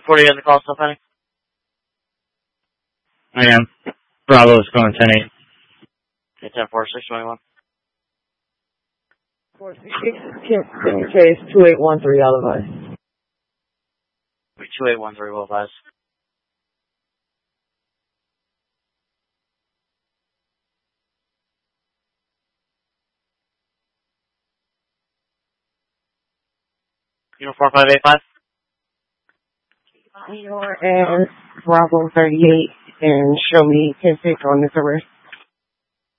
1040 on the call, still pending. I am. Bravo is going 10-8. Okay, 10-4, 621. 466, case 2813, all advice. 2813, will advise. Uniform 585. And Bravo 38, and show me 10-6 on this arrest.